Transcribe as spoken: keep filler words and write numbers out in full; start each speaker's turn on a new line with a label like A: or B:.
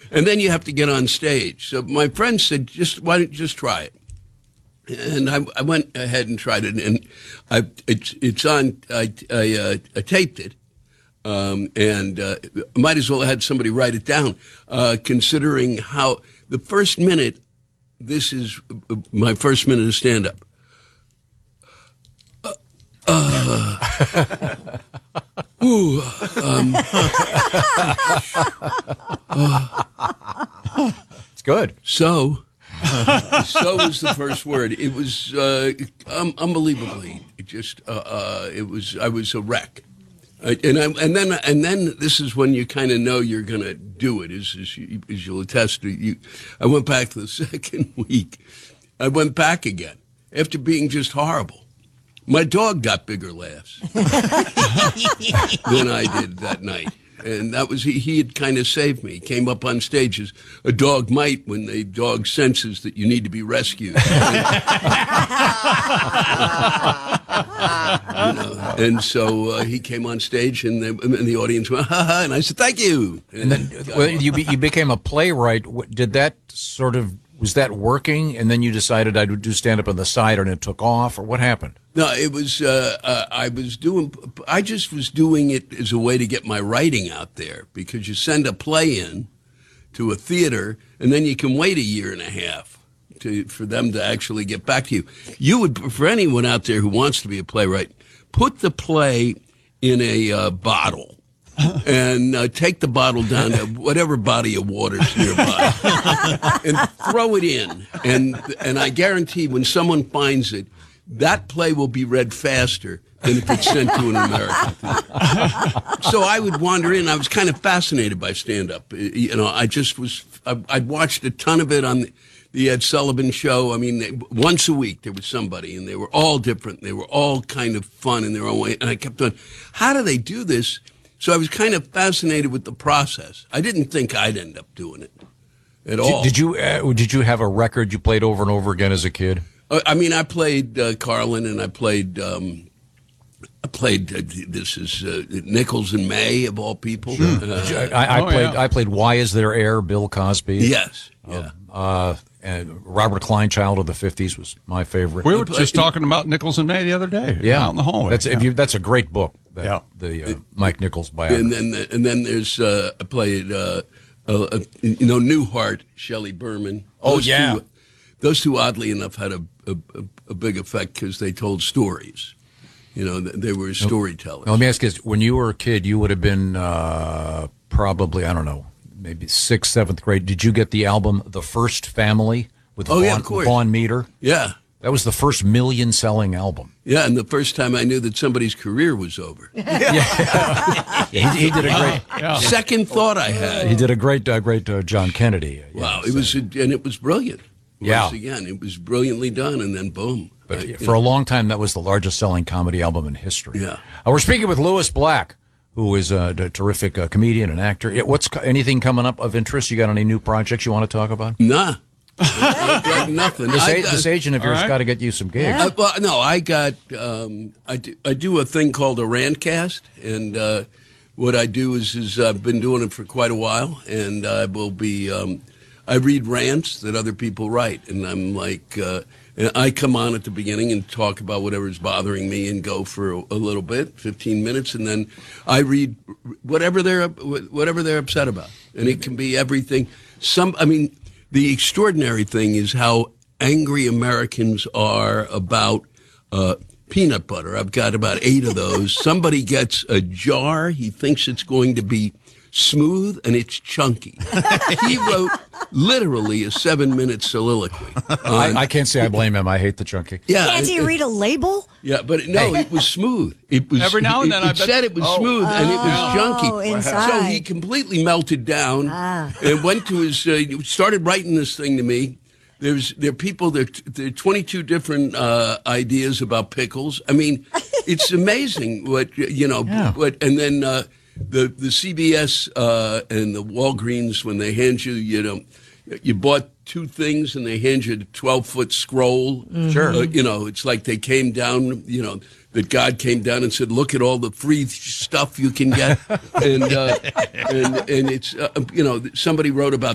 A: And then you have to get on stage. So my friend said, "Just why don't you just try it?" And I, I went ahead and tried it, and I, it's it's on. I I, uh, I taped it, um, and uh, might as well have had somebody write it down, uh, considering how the first minute. This is my first minute of stand-up. Uh, uh, ooh, um,
B: uh, it's good.
A: So, so was the first word. It was uh, um, unbelievably. It just, uh, uh, it was. I was a wreck. Uh, and I, and then and then this is when you kind of know you're going to do it. Is as, you, as you'll attest to. You, I went back the second week. I went back again after being just horrible. My dog got bigger laughs than I did that night, and that was he. He had kind of saved me. He came up on stage as a dog might when the dog senses that you need to be rescued. You know, and so uh, he came on stage, and the, and the audience went, ha ha, and I said, thank you.
B: And, and then well, you be, you became a playwright. Did that sort of, was that working? And then you decided I would do stand-up on the side, and it took off, or what happened?
A: No, it was, uh, uh, I was doing, I just was doing it as a way to get my writing out there, because you send a play in to a theater, and then you can wait a year and a half. To, for them to actually get back to you. You would, for anyone out there who wants to be a playwright, put the play in a uh, bottle and uh, take the bottle down to whatever body of water's nearby and throw it in. And and I guarantee when someone finds it, that play will be read faster than if it's sent to an American theater. So I would wander in. I was kind of fascinated by stand-up. You know, I just was, I, I'd watched a ton of it on the, the Ed Sullivan Show. I mean, they, once a week there was somebody, and they were all different. They were all kind of fun in their own way. And I kept on, how do they do this? So I was kind of fascinated with the process. I didn't think I'd end up doing it at all.
B: Did you uh, did you have a record you played over and over again as a kid?
A: Uh, I mean, I played uh, Carlin, and I played. Um, I played. Uh, this is uh, Nichols and May, of all people. Sure. Uh,
B: I, I
C: oh,
B: played.
C: yeah.
B: I played. Why Is There Air? Bill Cosby.
A: Yes. Yeah.
B: Uh, and Robert Kleinchild of the fifties was my favorite.
C: We were just talking about Nichols and May the other day.
B: Yeah,
C: out in the hallway.
B: That's
C: yeah.
B: if you, that's a great book. That,
C: yeah,
B: the uh, Mike Nichols biography.
A: And then and then there's uh, I played uh, uh, uh, you know Newhart, Shelley Berman.
B: Oh
A: those
B: yeah,
A: two, those two oddly enough had a a, a big effect because they told stories. You know, they were storytellers.
B: Now, let me ask you this: when you were a kid, you would have been uh, probably I don't know, maybe sixth, seventh grade. Did you get the album "The First Family" with
A: oh,
B: Vaughn,
A: yeah, of course.
B: Vaughn Meter?
A: Yeah.
B: That was the first million-selling album.
A: Yeah, and the first time I knew that somebody's career was over.
B: yeah, yeah he, he did a great.
C: Yeah.
A: Second thought I had.
B: He did a great, uh, great uh, John Kennedy. Uh,
A: wow,
B: yeah,
A: it was, and it was brilliant.
B: Yeah.
A: Once again, it was brilliantly done, and then boom.
B: But
A: I,
B: for a long time, that was the largest-selling comedy album in history.
A: Yeah.
B: Uh, we're speaking with Lewis Black, who is a, a terrific uh, comedian and actor. Yeah, what's anything coming up of interest? You got any new projects you want to talk about?
A: Nah. Like nothing.
B: This,
A: I,
B: a, this agent of yours
C: right.
B: got to get you some gigs.
A: I, well, no, I got. Um, I do, I do a thing called a rantcast, and uh, what I do is is I've been doing it for quite a while, and I will be. Um, I read rants that other people write, and I'm like, uh, and I come on at the beginning and talk about whatever's bothering me, and go for a, a little bit, fifteen minutes, and then I read whatever they're whatever they're upset about, and it can be everything. Some, I mean. The extraordinary thing is how angry Americans are about uh, peanut butter. I've got about eight of those. Somebody gets a jar. He thinks it's going to be smooth, and it's chunky. He wrote literally a seven-minute soliloquy.
B: I, I can't say I blame him. I hate the chunky.
A: Yeah,
D: Can't he read a label?
A: Yeah, but no, it was smooth. It was
C: Every now and
A: it,
C: then
A: it
C: I bet-
A: said it was
C: oh.
A: smooth, and it was junky.
D: Oh, inside.
A: So he completely melted down
D: Ah.
A: and went to his. Uh, started writing this thing to me. There's there are people there. There are twenty-two different uh, ideas about pickles. I mean, it's amazing what you know.
B: Yeah.
A: What and then uh, the the C B S uh, and the Walgreens, when they hand you, you know, you bought two things and they hand you a twelve-foot scroll.
B: Sure.
A: Uh, you know, it's like they came down, you know, that God came down and said, look at all the free stuff you can get. and, uh, and and it's, uh, you know, somebody wrote about